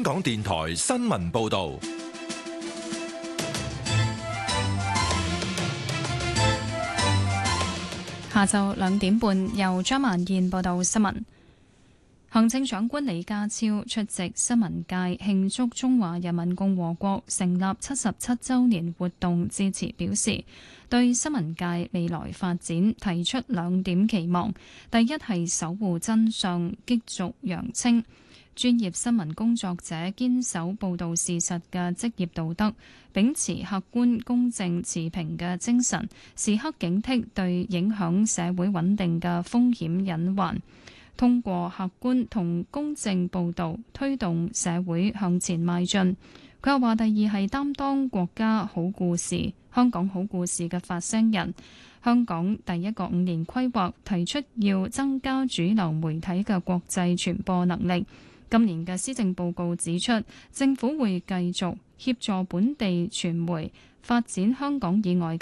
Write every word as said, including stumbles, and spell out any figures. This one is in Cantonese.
香港電台新聞報道。 下晝兩點半，由張曼燕報道新聞。行政長官李家超出席新聞界慶祝中華人民共和國成立七十七週年活動致辭表示，對新聞界未來發展提出兩點期望：第一係守護真相，激濁揚清。專業新聞工作者堅守報導事實嘅職業道德，秉持客觀、公正、持平嘅精神，時刻警惕對影響社會穩定嘅風險隱患，通過客觀同公正報導，推動社會向前邁進。佢又話：第二係擔當國家好故事、香港好故事嘅發聲人。香港第一個五年規劃提出要增加主流媒體嘅國際傳播能力。今年嘅施政報告指出，政府會繼續協助本地傳媒發展香港以外嘅